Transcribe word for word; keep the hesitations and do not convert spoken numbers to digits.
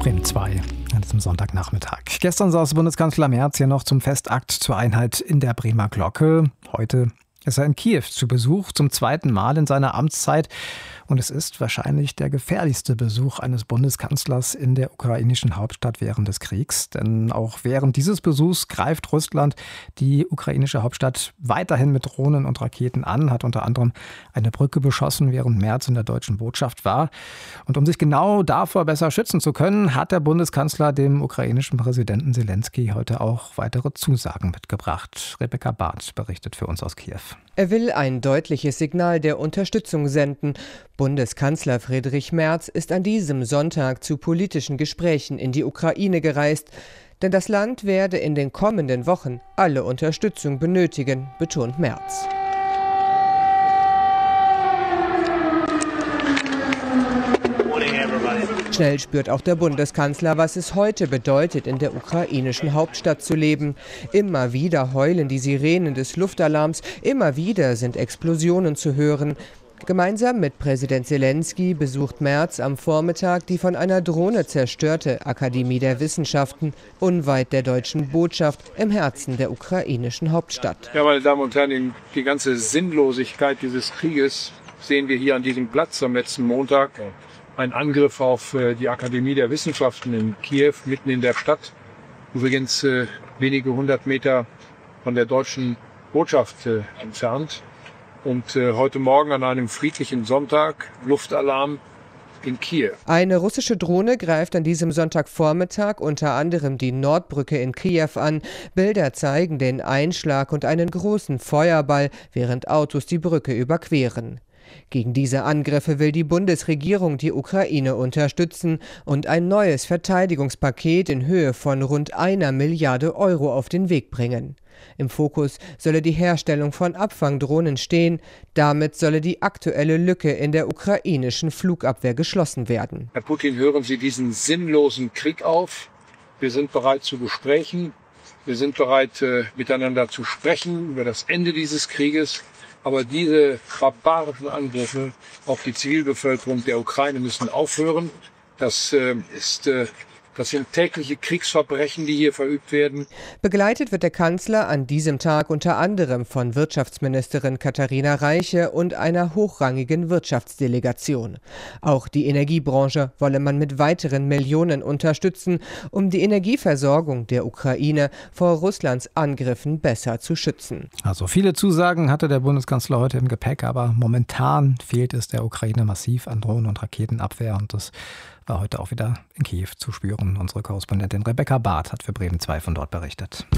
Bremen zwei an diesem Sonntagnachmittag. Gestern saß Bundeskanzler Merz hier noch zum Festakt zur Einheit in der Bremer Glocke. Heute ist er in Kiew zu Besuch, zum zweiten Mal in seiner Amtszeit. Und es ist wahrscheinlich der gefährlichste Besuch eines Bundeskanzlers in der ukrainischen Hauptstadt während des Kriegs. Denn auch während dieses Besuchs greift Russland die ukrainische Hauptstadt weiterhin mit Drohnen und Raketen an, hat unter anderem eine Brücke beschossen, während Merz in der deutschen Botschaft war. Und um sich genau davor besser schützen zu können, hat der Bundeskanzler dem ukrainischen Präsidenten Selenskyj heute auch weitere Zusagen mitgebracht. Rebecca Barth berichtet für uns aus Kiew. Er will ein deutliches Signal der Unterstützung senden. Bundeskanzler Friedrich Merz ist an diesem Sonntag zu politischen Gesprächen in die Ukraine gereist. Denn das Land werde in den kommenden Wochen alle Unterstützung benötigen, betont Merz. Schnell spürt auch der Bundeskanzler, was es heute bedeutet, in der ukrainischen Hauptstadt zu leben. Immer wieder heulen die Sirenen des Luftalarms, immer wieder sind Explosionen zu hören. Gemeinsam mit Präsident Selenskyj besucht Merz am Vormittag die von einer Drohne zerstörte Akademie der Wissenschaften unweit der deutschen Botschaft im Herzen der ukrainischen Hauptstadt. Ja, meine Damen und Herren, die ganze Sinnlosigkeit dieses Krieges sehen wir hier an diesem Platz am letzten Montag. Ein Angriff auf die Akademie der Wissenschaften in Kiew, mitten in der Stadt. Übrigens äh, wenige hundert Meter von der deutschen Botschaft äh, entfernt. Und äh, heute Morgen an einem friedlichen Sonntag Luftalarm in Kiew. Eine russische Drohne greift an diesem Sonntagvormittag unter anderem die Nordbrücke in Kiew an. Bilder zeigen den Einschlag und einen großen Feuerball, während Autos die Brücke überqueren. Gegen diese Angriffe will die Bundesregierung die Ukraine unterstützen und ein neues Verteidigungspaket in Höhe von rund einer Milliarde Euro auf den Weg bringen. Im Fokus solle die Herstellung von Abfangdrohnen stehen. Damit solle die aktuelle Lücke in der ukrainischen Flugabwehr geschlossen werden. Herr Putin, hören Sie diesen sinnlosen Krieg auf. Wir sind bereit zu Gesprächen. Wir sind bereit, äh, miteinander zu sprechen über das Ende dieses Krieges. Aber diese barbarischen Angriffe auf die Zivilbevölkerung der Ukraine müssen aufhören. Das äh, ist, äh, das sind tägliche Kriegsverbrechen, die hier verübt werden. Begleitet wird der Kanzler an diesem Tag unter anderem von Wirtschaftsministerin Katharina Reiche und einer hochrangigen Wirtschaftsdelegation. Auch die Energiebranche wolle man mit weiteren Millionen unterstützen, um die Energieversorgung der Ukraine vor Russlands Angriffen besser zu schützen. Also viele Zusagen hatte der Bundeskanzler heute im Gepäck, aber momentan fehlt es der Ukraine massiv an Drohnen- und Raketenabwehr und das war heute auch wieder in Kiew zu spüren. Unsere Korrespondentin Rebecca Barth hat für Bremen zwei von dort berichtet.